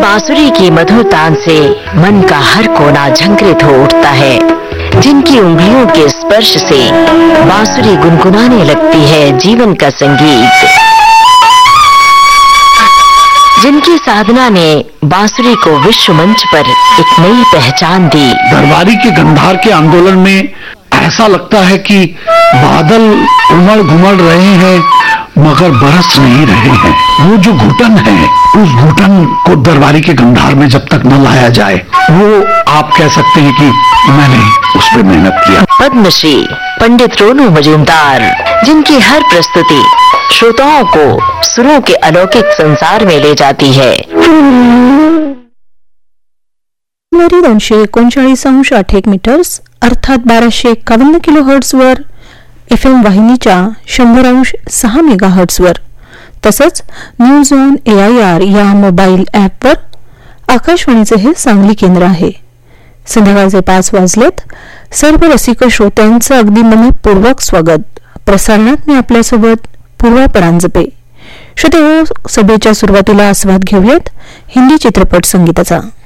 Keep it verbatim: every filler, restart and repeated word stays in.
बांसुरी की मधुर तान से मन का हर कोना झंकृत हो उठता है, जिनकी उंगलियों के स्पर्श से बांसुरी गुनगुनाने लगती है जीवन का संगीत, जिनकी साधना ने बांसुरी को विश्व मंच पर एक नई पहचान दी। दरबारी के गंधार के आंदोलन में ऐसा लगता है कि बादल उमड़ घुमड़ रहे हैं मगर बरस नहीं रहे हैं। वो जो घुटन है, उस घुटन को दरबारी के गंधार में जब तक न लाया जाए, वो आप कह सकते हैं कि मैंने उस पर मेहनत किया। पद्मश्री पंडित रोनू मजूमदार, जिनकी हर प्रस्तुति श्रोताओं को सुरों के अलौकिक संसार में ले जाती है। दोनशे एकोणचाळीस अंश आठ एक मीटर्स अर्थात बाराशे एकावन्न किलो हर्ट्झवर एफ एम वाहिनीच्या शंभर अंश सहा मेगा हर्ट्झवर तसंच news on A I R या मोबाईल ॲपवर आकाशवाणीचे हे सांगली केंद्र आहे. संध्याकाळचे पाच वाजलेत. सर्व रसिक श्रोत्यांचं अगदी मनपूर्वक स्वागत. प्रसारणात मी आपल्यासोबत पूर्वा परांजपे. श्रोते, सभेच्या सुरुवातीला आस्वाद घेऊयात हिंदी चित्रपट संगीताचा.